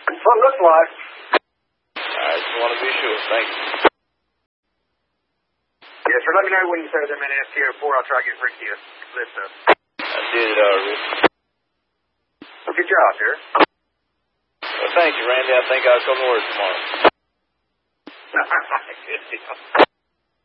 That's what it looks like. I just want to be sure. Thank you. Yes, sir. Let me know when you say them in STO4. I'll try to get Rick to you. Lift up. I did it already. Good job, sir. Well, thank you, Randy. I think I'll come to work tomorrow. Good deal.